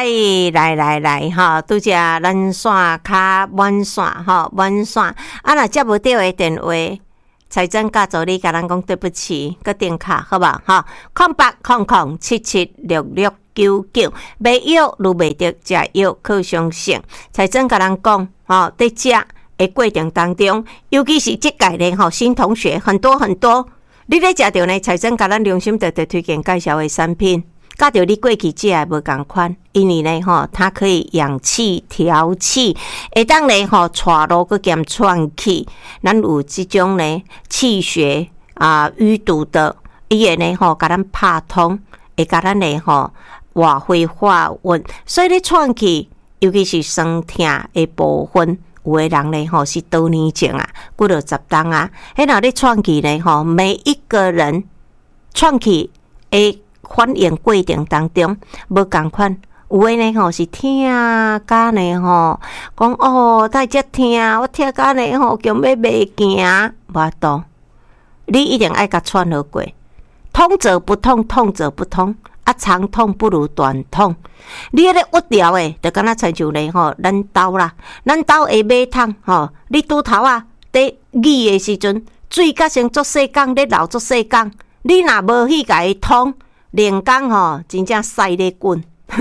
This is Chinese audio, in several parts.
来哈，拄只咱线卡满线哈，满线啊，若接无到的电话，财政甲助理甲咱讲对不起，个电卡好吧哈，0800776699，买药如袂得食药靠相信，财政甲咱讲吼，在食的过程当中，尤其是即届咧吼，新同学很多，你咧食着呢，财政甲咱良心特推荐介绍的产品。甲着你过去食的无共款，因为呢吼，它可以养气调气，会当呢吼带路个兼喘气，咱有即种呢气血淤堵的，伊会呢吼甲咱拍通，会甲咱呢吼活血化温，所以你喘气，尤其是酸痛的部分。有的人呢吼是多年前几落10冬迄若你喘气呢吼，每一个人喘气会反应过程当中无共款，有诶呢吼是疼甲呢吼，讲哦，太遮疼，我疼甲呢吼，强要袂行，无多。你一定爱甲喘好过，痛则不痛，痛则不痛，长痛不如短痛。你迄个屈掉诶，就敢若亲像呢吼，咱兜啦，咱兜的马桶吼，你拄头伫挤诶时阵，水甲先做细工，咧流做细工，你若无去甲伊通。连工吼，真正屎咧滚，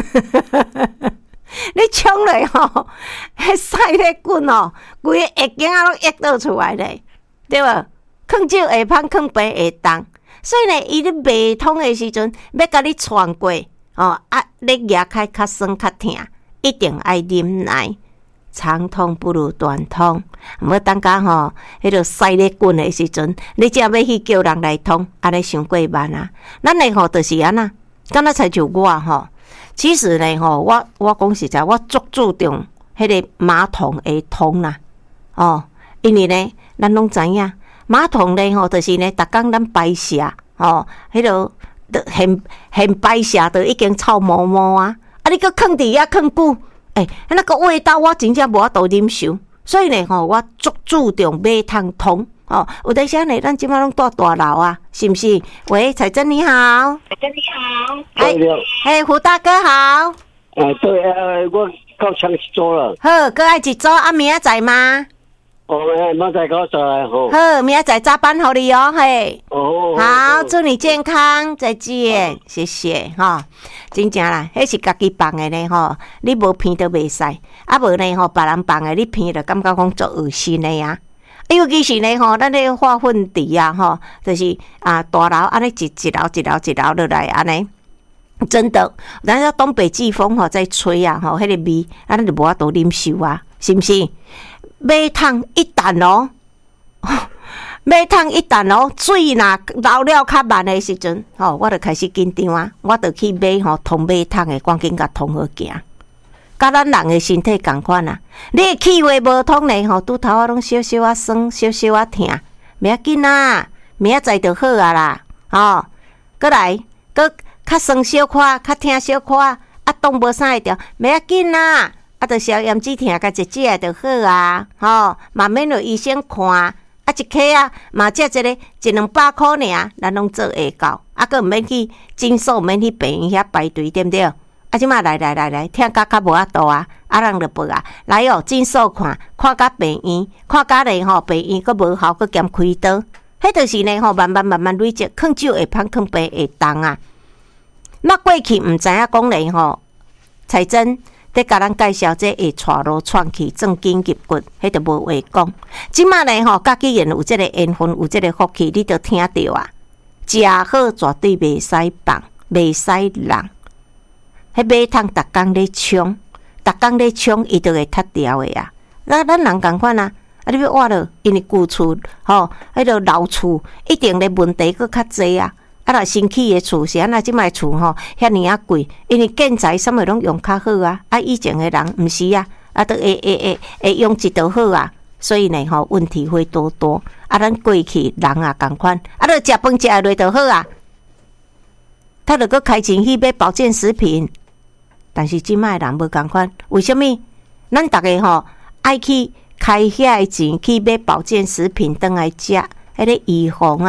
你冲落吼，迄屎咧滚哦，规个眼睛拢溢倒出来咧，对无？囥少下芳，囥白下重，所以呢，伊咧未通的时阵，要甲你传过哦，你牙开较酸较疼，一定爱忍耐。长痛不如短痛，毋要等甲吼，迄个屎咧滚的时阵，你才要去叫人来通，安尼伤过慢啊！咱诶吼，就是安那，敢若才像我吼，其实呢吼，我讲实在，我足注重迄个马桶的通啦，哦，因为呢，咱拢知影，马桶呢吼，就是呢，逐工咱排泄，哦，迄个现排泄都已经臭毛毛啊，你搁囥伫遐囥久。那个味道我真正无法度忍受，所以呢吼，我足注重马桶通哦。有当时呢，咱即摆拢住大楼是不是？喂，财政你好，财政你好，胡大哥好。 对我到抢一组了。 好，搁爱一组明仔载吗？ 明仔载好。 好，明仔载早班互你哦，嘿。好，祝你健康，再见，谢谢哈。真正啦，迄是家己放的呢吼，你无闻都袂使，无呢吼，别人放的你闻就感觉讲足恶心的呀。尤其是呢吼，咱咧化粪池吼，就是大楼安尼一楼落来安尼，真的，咱要东北季风吼在吹吼，迄个味，咱就无法度忍受是毋是？马桶一旦马桶一旦水若流了较慢的时阵，我就开始紧张我就去买通马桶的，赶紧甲通好行。甲咱人的身体共款你的气味无通呢拄头拢小小酸，小小疼，袂要紧明仔载就好啦。过来，搁较酸小可，较疼小可，当无啥会着，袂要紧就消炎止疼，甲一食就好嘛免落医生看。一颗嘛只一个100-200块尔，咱拢做会到，佫毋免去诊所，毋免去病院遐排队，对毋对？即马来，听甲较无法度人就报来诊所看甲病院，看甲咧病院佫无效，佫兼开刀，迄就是呢慢慢累积，囥少会芳，囥白会重那过去毋知影讲咧财政。在甲咱介绍这会带路喘气、正经入骨，迄就无话讲。即马呢家己然有这个缘分，有这个福气，你就听到食好绝对袂使放，袂使浪。迄马桶逐工咧冲，伊就会塌掉的咱人共款你要活落，因为旧厝迄个老厝一定咧问题佫较济若新起的厝是即卖厝遐尔贵，因为建材啥物拢用较好以前的人毋是都会用一道好所以呢问题会多咱过去人共款就食饭食落就好他就搁开钱去买保健食品，但是即卖人无共款，为什么？咱逐个爱去开遐的钱去买保健食品，转来食迄个预防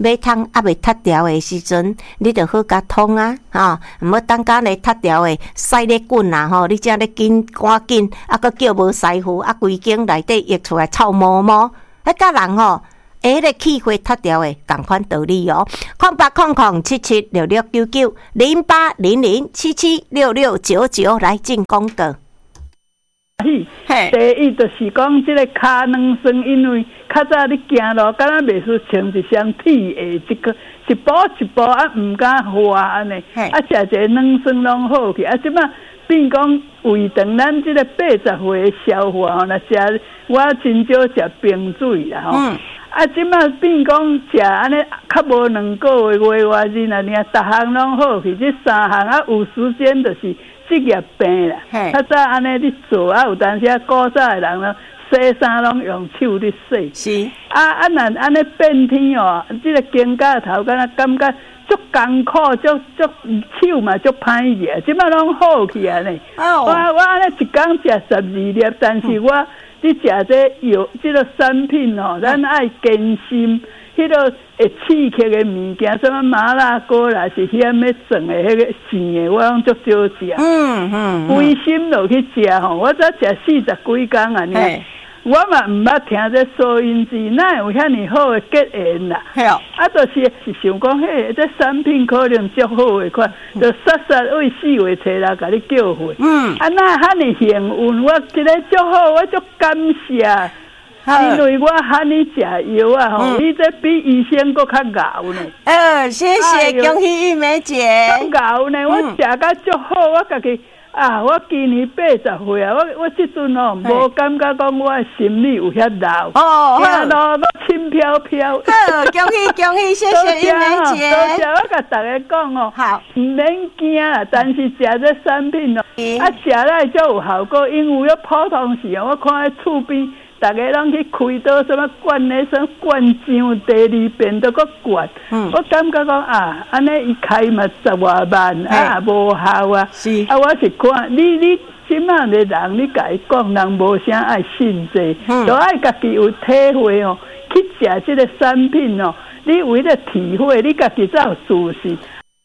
马桶还未塌掉的时阵，你就好甲通啊，毋好等甲咧塌掉的屎咧滚啊，你才咧赶紧，佫叫无师傅，规间内底溢出来臭毛毛，甲人迄个气血塌掉的同款道理哦。08007766990800776699来进广告。 第一就是讲，这个骹软酸，因为较早你行路，敢若袂输穿一双铁的，一步一步唔敢滑安尼，食一个软酸拢好去。即摆变讲胃肠，咱这个80岁的消化若食，我真少食冰水啦即摆变讲食安尼较无2个月外日啊，逐项拢好去，这3项有时间就是职业病啦。较早安尼你做有当时古早的人咯，洗衫拢用手咧洗。是若安尼变天这个肩胛头敢若感觉足艰苦，足手嘛足歹热，即摆拢好去安尼。我安尼一工食12粒，但是我你食这药，这个产品咱爱坚信，迄个会刺激的物件，什么麻辣锅啦，是遐要整的迄个咸的，我拢足少食。规心落去食我才食40几工安尼。我嘛毋捌听这收音机，哪有遐尼好的结缘啦？就是想讲，这产品可能足好的款，就煞为4月初6甲你叫回。哪遐尼幸运，我今日足好，我足感谢。因为我喊你食药你这比医生搁较熬呢。 谢谢，恭喜玉梅姐。 较熬呢，我食甲足好，我家己。我今年80岁啊，我这阵无感觉讲我的心里有遐老。听到我轻飘飘。 恭喜，谢谢玉梅姐。 多谢，我甲大家讲好，唔免惊啦，但是食这产品食来才有效果，因为普通时我看喺厝边。大家拢去开刀，什么灌那什么灌浆，第2遍都搁灌。我感觉讲安尼伊开嘛10外万无效啊。是我是看你即卖的人，你甲伊讲，人无啥爱信这，都爱家己有体会去食这个产品你为了体会，你家己才有自信。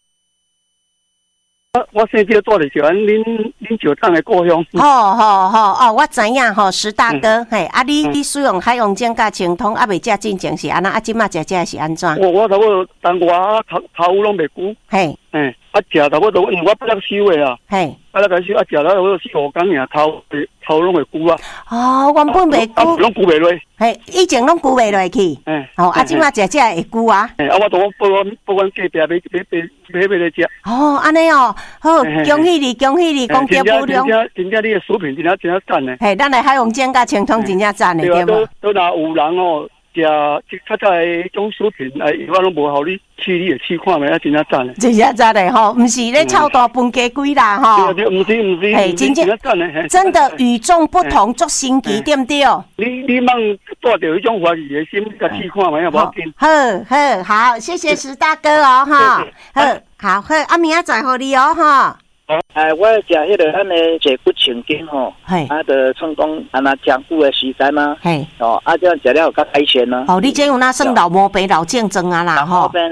我生这住的是恁石厂的故乡。 我知影石大哥，你使用海洋健甲清通，未食进前是安那，即马食是安怎？ 我差不多当我头拢袂久。食差不多，因为我不能收的啊。不能收，食了我4、5工尔，头拢袂久啊。 原本袂久， 拢久袂落。 以前拢久袂落去。即马食会久啊。 我都不管隔壁买来食。 安尼好，恭喜你，公家不良。 真正你的食品真正赞呢。 咱的海洋健甲清通真正赞的，对无？ 都若有人食较早的迄种食品，我拢无互你试，你会试看觅，真正赞的。 真正赞的毋是咧炒大饭鸡龟啦对，毋是，真正赞的。 真的与众不同，足神奇，对不对？ 你莫带着迄种怀疑的心，甲试看觅，无要紧。 好，谢谢石大哥好，明仔载互你我食迄个咱的坐骨神经就成功安那长久的时间嘛。这样食了有较改善呢。 你这有那算老毛病、老症状啊啦？ 老毛病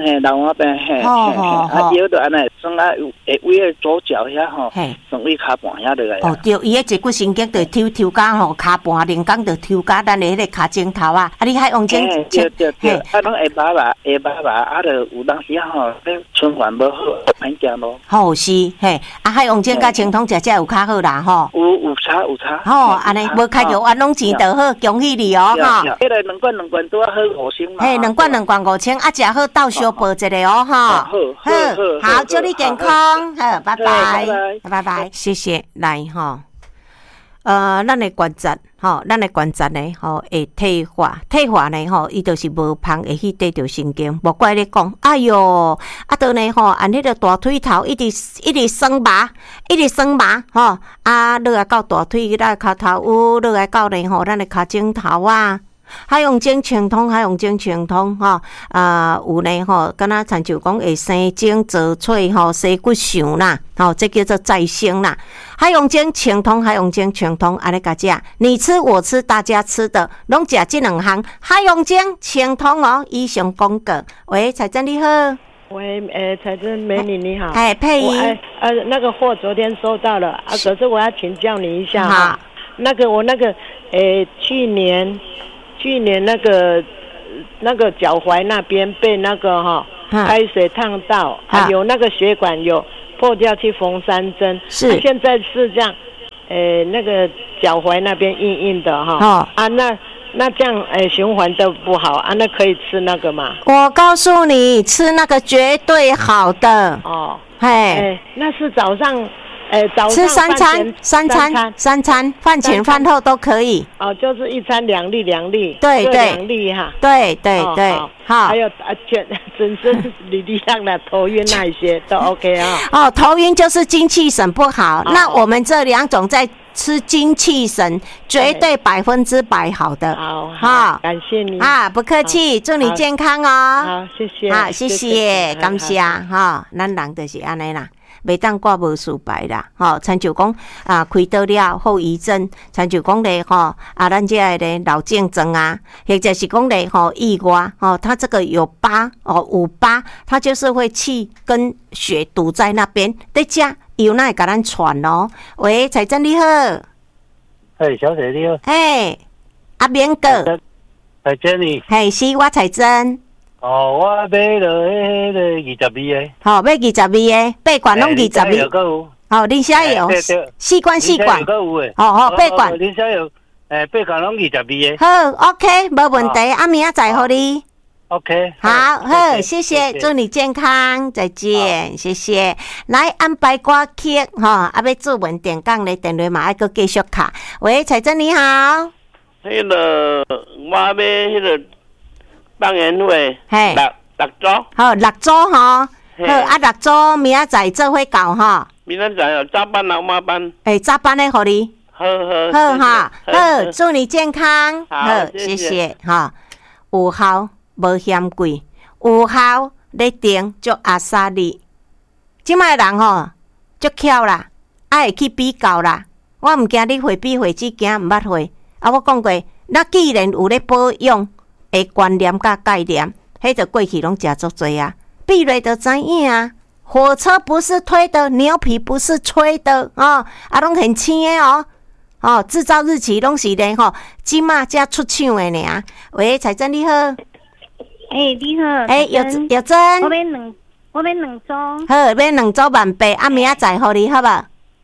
药就安尼，算会位的左脚遐从位骹盘遐落来。 对，伊的坐骨神经就抽甲骹盘，连讲就抽甲咱的迄个骹尖头啊。你还用针？ 对。拢下巴吧，就有当时循环无好，歹食咯。 是海洋健甲清通食有较好啦有差。 安尼无开药安拢钱就好，恭喜你迄个2罐都要喝5升嘛。 2罐5千，食好倒小报一个好，祝你健康，拜拜，谢谢，来咱的观察呢会退化呢伊就是无芳会去得着神经，无怪你讲，哎哟，倒呢按迄个大腿头一直酸麻，落来到大腿，咱脚头落来到呢咱的脚趾头啊， 海洋精清通吼，有呢吼，敢若亲像讲会生精造喙吼，洗骨相啦，吼，这叫做再生啦。海洋精清通，安尼甲食，你吃我吃，大家吃的，拢食这两项。海洋精清通哦，以上公告。喂，彩珍你好。 喂，彩珍美女你好。 佩仪。 那个货昨天收到了啊，可是我要请教你一下哈。我去年那个脚踝那边被那个开水烫到，有那个血管有破掉，去缝3针。是。现在是这样，那个脚踝那边硬硬的哈。那这样循环都不好啊，那可以吃那个吗？ 我告诉你，吃那个绝对好的。 哦。那是早上。 吃三餐，饭前饭后都可以。 哦，就是一餐2粒， 对 2粒哈。 对， 好。还有全身力量的头晕那一些都 OK 啊。 哦，头晕就是精气神不好。那我们这2种在吃精气神，绝对100%好的。 好，感谢你啊，不客气，祝你健康哦。 好，谢谢。 好，谢谢，感谢哈。咱人就是安尼啦。袂当挂无事牌啦，亲像讲开刀了后遗症，亲像讲咧咱这个咧脑症状啊，或者是讲咧意外它这个有疤五疤，它就是会气跟血堵在那边，在吃油那会甲咱传哦。喂，彩珍你好。 小姐你好。 阿明哥。 彩珍你。 是我彩珍。 我买了迄个22个。 买22个，8罐拢22个。恁遐有4罐。8罐。 恁遐有8罐拢22个。 好 ，OK， 没问题。明仔载互你。 OK。 好，谢谢，祝你健康，再见，谢谢。来安排歌曲要做文点讲咧，电话嘛爱搁继续卡。喂，彩珍你好。 迄个我买迄个。放烟火，6组， 好6组好6组明仔载做伙到明仔载早班老晚班， 早班的互你，好，祝你健康，好，谢谢有效无嫌贵，有效咧定足阿萨利，即摆人足巧啦，会去比较啦，我毋惊你会比会只惊毋捌会，我讲过，那既然有咧保养。观念甲概念，迄个过去拢食足多啊，避雷就知影啊。火车不是推的，牛皮不是吹的拢很轻的制造日期拢是咧即马才出厂的尔。喂，彩珍你好。 你好。 有珍。 我买2组。 好，买2组180，明仔载互你好不好？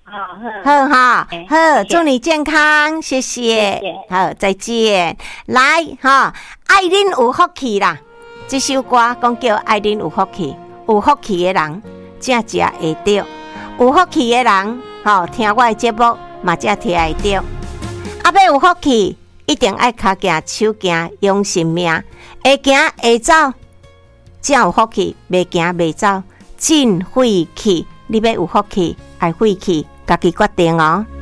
好，祝你健康，谢谢。好，再见。来爱恁有福气啦！这首歌讲叫爱恁有福气，有福气的人才食会到，有福气的人听我的节目嘛才听会到。要有福气，一定爱脚行手行，用性命，会行会走，才有福气；袂行袂走，真晦气。你要有福气，爱晦气。家己决定哦。